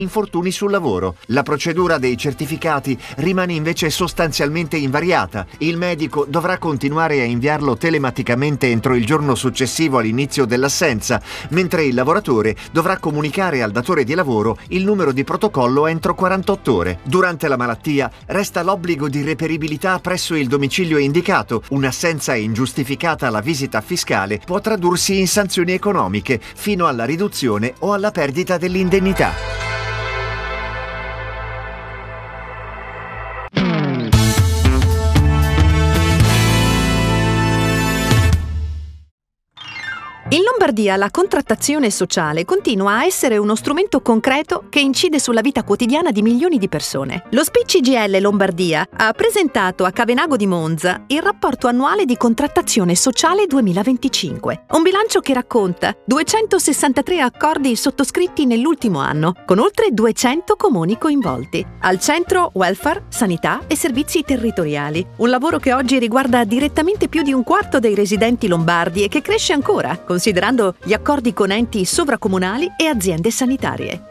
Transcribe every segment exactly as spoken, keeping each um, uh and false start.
infortuni sul lavoro. La procedura dei certificati rimane invece sostanzialmente invariata. Il medico dovrà continuare a inviarlo telematicamente entro il giorno successivo all'inizio dell'assenza, mentre il lavoratore dovrà comunicare al datore di lavoro il numero di protocollo entro quarantotto ore. Durante la malattia resta l'obbligo di reperibilità presso il domicilio indicato. Un'assenza ingiustificata alla visita fiscale può tradursi in sanzioni economiche fino alla riduzione o alla perdita dell'indennità. In Lombardia la contrattazione sociale continua a essere uno strumento concreto che incide sulla vita quotidiana di milioni di persone. Lo S P I C G L Lombardia ha presentato a Cavenago di Monza il rapporto annuale di contrattazione sociale duemilaventicinque, un bilancio che racconta duecentosessantatré accordi sottoscritti nell'ultimo anno, con oltre duecento comuni coinvolti. Al centro welfare, sanità e servizi territoriali, un lavoro che oggi riguarda direttamente più di un quarto dei residenti lombardi e che cresce ancora, considerando gli accordi con enti sovracomunali e aziende sanitarie.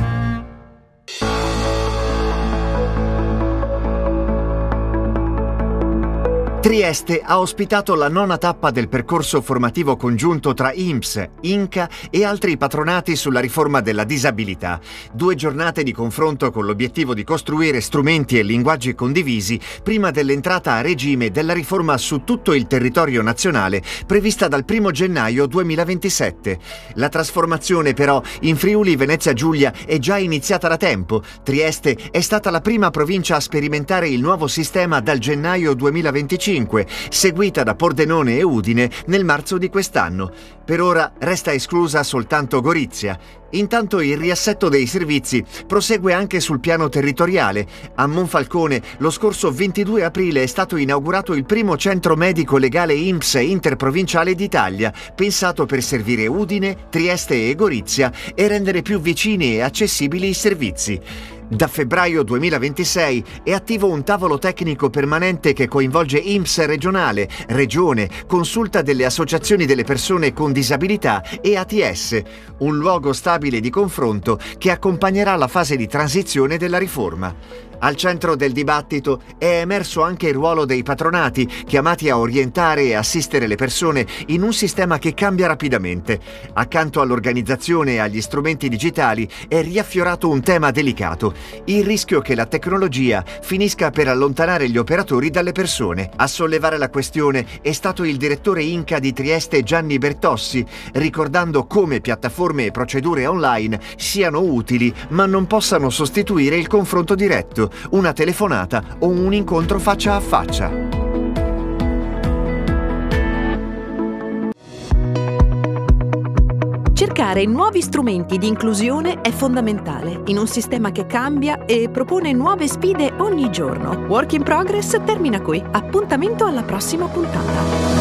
Trieste ha ospitato la nona tappa del percorso formativo congiunto tra I N P S, INCA e altri patronati sulla riforma della disabilità. Due giornate di confronto con l'obiettivo di costruire strumenti e linguaggi condivisi prima dell'entrata a regime della riforma su tutto il territorio nazionale prevista dal primo gennaio duemilaventisette. La trasformazione però in Friuli Venezia Giulia è già iniziata da tempo. Trieste è stata la prima provincia a sperimentare il nuovo sistema dal gennaio duemilaventicinque, seguita da Pordenone e Udine nel marzo di quest'anno. Per ora resta esclusa soltanto Gorizia. Intanto il riassetto dei servizi prosegue anche sul piano territoriale. A Monfalcone lo scorso ventidue aprile è stato inaugurato il primo centro medico legale I N P S interprovinciale d'Italia, pensato per servire Udine, Trieste e Gorizia e rendere più vicini e accessibili i servizi. Da febbraio duemilaventisei è attivo un tavolo tecnico permanente che coinvolge I N P S regionale, regione, consulta delle associazioni delle persone con disabilità e A T S, un luogo stabile di confronto che accompagnerà la fase di transizione della riforma. Al centro del dibattito è emerso anche il ruolo dei patronati, chiamati a orientare e assistere le persone in un sistema che cambia rapidamente. Accanto all'organizzazione e agli strumenti digitali è riaffiorato un tema delicato: il rischio che la tecnologia finisca per allontanare gli operatori dalle persone. A sollevare la questione è stato il direttore INCA di Trieste Gianni Bertossi, ricordando come piattaforme e procedure online siano utili ma non possano sostituire il confronto diretto, una telefonata o un incontro faccia a faccia. Cercare nuovi strumenti di inclusione è fondamentale in un sistema che cambia e propone nuove sfide ogni giorno. Work in Progress termina qui. Appuntamento alla prossima puntata.